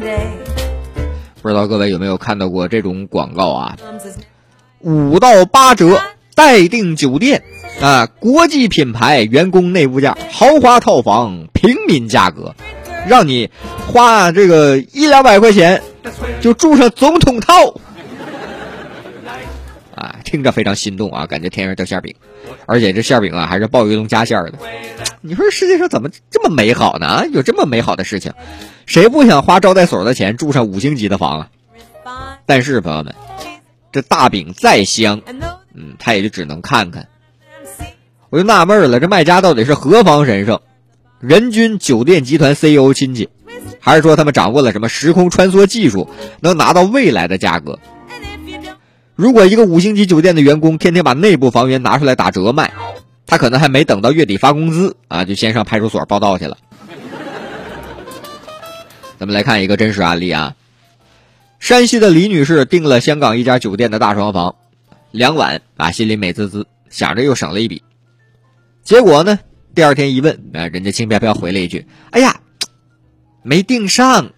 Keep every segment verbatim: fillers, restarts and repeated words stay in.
不知道各位有没有看到过这种广告啊？五到八折待定酒店啊，国际品牌员工内部价，豪华套房平民价格，让你花这个一两百块钱就住上总统套啊，听着非常心动啊，感觉天上掉馅饼，而且这馅饼啊还是鲍鱼龙加馅的。你说世界上怎么这么美好呢？有这么美好的事情，谁不想花招待所的钱住上五星级的房啊？但是朋友们，这大饼再香，嗯，他也就只能看看。我就纳闷了，这卖家到底是何方神圣？人均酒店集团 C E O 亲戚，还是说他们掌握了什么时空穿梭技术，能拿到未来的价格？如果一个五星级酒店的员工天天把内部房源拿出来打折卖，他可能还没等到月底发工资啊，就先上派出所报到去了。咱们来看一个真实案例啊，山西的李女士订了香港一家酒店的大双房，两晚啊，心里美滋滋，想着又省了一笔。结果呢，第二天一问啊，人家轻飘飘回了一句：“哎呀，没订上。”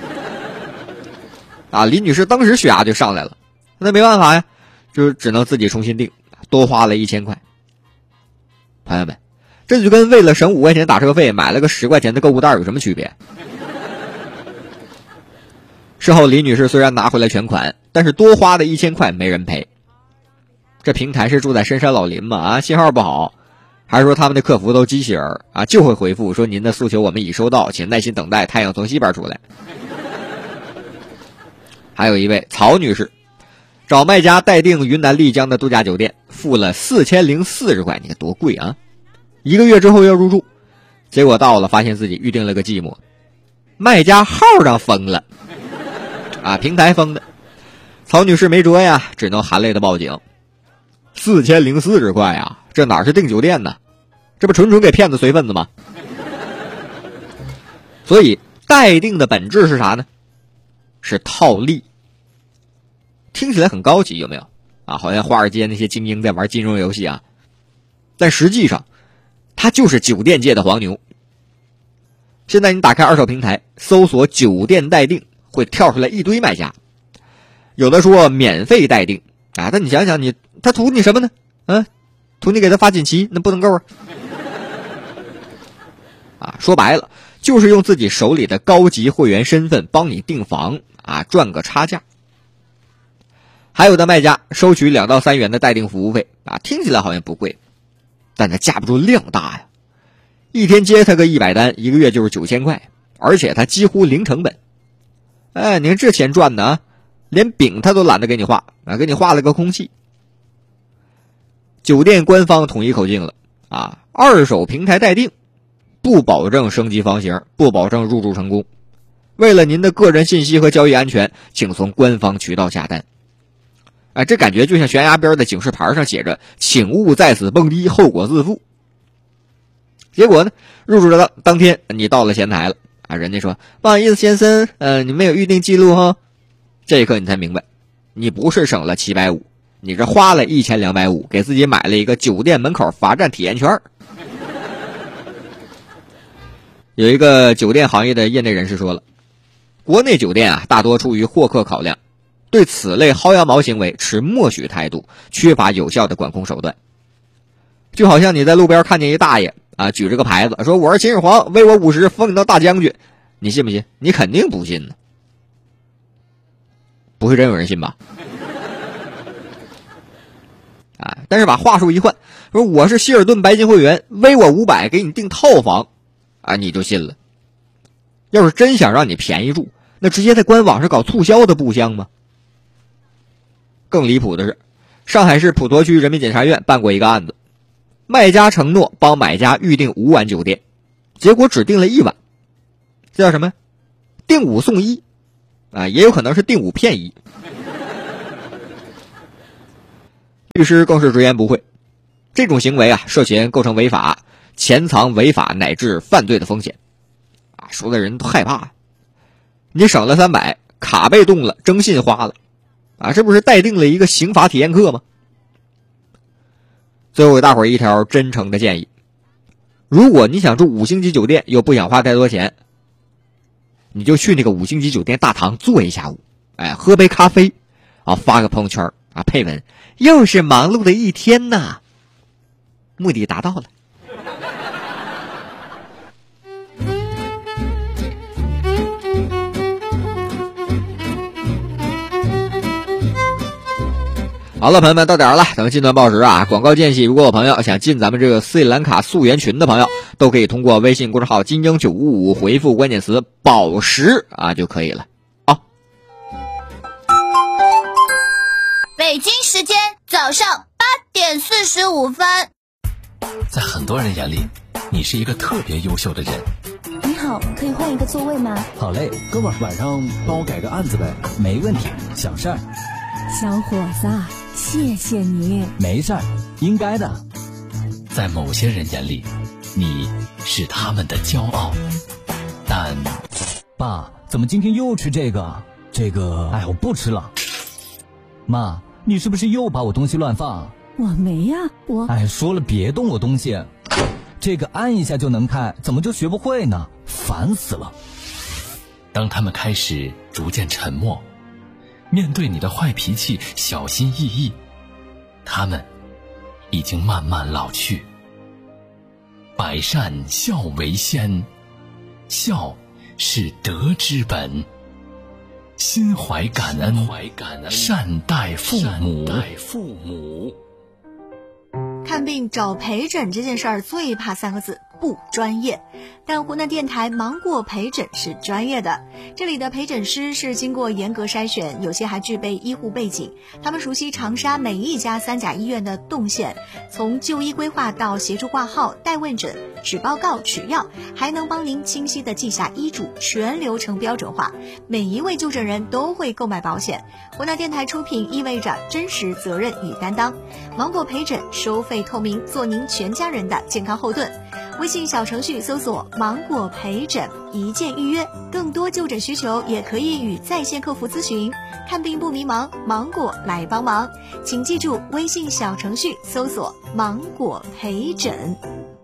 啊，李女士当时血压就上来了，那没办法呀，就只能自己重新订，多花了一千块。朋友们，这就跟为了省五块钱打车费买了个十块钱的购物袋有什么区别？事后李女士虽然拿回来全款，但是多花的一千块没人赔。这平台是住在深山老林吗？啊，信号不好，还是说他们的客服都机器人啊，就会回复说您的诉求我们已收到，请耐心等待太阳从西边出来。还有一位曹女士，找卖家待定云南丽江的度假酒店，付了四千零四十块，你看多贵啊！一个月之后要入住，结果到了发现自己预定了个寂寞，卖家号上封了，啊，平台封的。曹女士没辙呀，只能含泪的报警。四千零四十块呀，这哪是订酒店呢？这不纯纯给骗子随份子吗？所以待定的本质是啥呢？是套利。听起来很高级，有没有啊？好像华尔街那些精英在玩金融游戏啊，但实际上它就是酒店界的黄牛。现在你打开二手平台搜索酒店待定，会跳出来一堆卖家，有的说免费待定啊，但你想想你他图你什么呢？啊，图你给他发锦旗，那不能够啊。啊，说白了就是用自己手里的高级会员身份帮你订房啊，赚个差价。还有的卖家收取两到三元的待定服务费啊，听起来好像不贵，但它架不住量大呀。一天接他个一百单，一个月就是九千块，而且他几乎零成本。哎，你看这钱赚的啊，连饼他都懒得给你画啊，给你画了个空气。酒店官方统一口径了啊，二手平台待定不保证升级房型，不保证入住成功。为了您的个人信息和交易安全，请从官方渠道下单。哎，这感觉就像悬崖边的警示牌上写着请勿在此蹦迪，后果自负。结果呢，入住的当天你到了前台了啊，人家说不好意思先生，呃，你没有预定记录哈。这一刻你才明白，你不是省了七百五，你这花了一千两百五，给自己买了一个酒店门口罚站体验圈。有一个酒店行业的业内人士说了，国内酒店啊，大多出于获客考量，对此类薅羊毛行为持默许态度，缺乏有效的管控手段。就好像你在路边看见一大爷啊，举着个牌子说我是秦始皇，威我五十，封你当大将军，你信不信？你肯定不信呢。不会真有人信吧？啊！但是把话术一换，说我是希尔顿白金会员，威我五百，给你订套房，啊，你就信了。要是真想让你便宜住，那直接在官网上搞促销的不香吗？更离谱的是，上海市普陀区人民检察院办过一个案子，卖家承诺帮买家预订五晚酒店，结果只订了一晚，这叫什么？订五送一啊，也有可能是订五骗一。律师更是直言不讳，这种行为啊，涉嫌构成违法，潜藏违法乃至犯罪的风险啊，说的人都害怕。你省了三百，卡被冻了，征信花了啊，这不是待定了一个刑法体验课吗？最后给大伙儿一条真诚的建议，如果你想住五星级酒店又不想花太多钱， 你就去那个五星级酒店大堂坐一下午，哎，喝杯咖啡，啊，发个朋友圈啊，配文又是忙碌的一天呐，目的达到了。好了，朋友们，到点了，咱们进段报时啊，广告间隙，如果有朋友想进咱们这个斯里兰卡溯源群的朋友，都可以通过微信公众号金鹰九五五回复关键词宝石啊就可以了啊。 北京时间早上八点四十五分。 在很多人眼里，你是一个特别优秀的人。 你好，可以换一个座位吗？ 好嘞，哥们儿，晚上帮我改个案子呗。 没问题，小事儿。 小伙子，谢谢你。 没事儿，应该的。 在某些人眼里，你是他们的骄傲，但爸，怎么今天又吃这个？这个，哎，我不吃了。妈，你是不是又把我东西乱放？ 我没呀，我…… 哎，说了别动我东西，这个按一下就能开，怎么就学不会呢？烦死了。 当他们开始逐渐沉默，面对你的坏脾气小心翼翼，他们已经慢慢老去。百善孝为先，孝是德之本，心怀感恩，善待父母。 看病找陪诊这件事儿最怕三个字，不专业。但湖南电台芒果陪诊是专业的，这里的陪诊师是经过严格筛选，有些还具备医护背景，他们熟悉长沙每一家三甲医院的动线，从就医规划到协助挂号、带问诊、取报告、取药，还能帮您清晰地记下医嘱，全流程标准化。每一位就诊人都会购买保险，湖南电台出品意味着真实、责任与担当。芒果陪诊收费透明，做您全家人的健康后盾。微信小程序搜索芒果陪诊，一键预约，更多就诊需求也可以与在线客服咨询。看病不迷茫，芒果来帮忙。请记住微信小程序搜索芒果陪诊。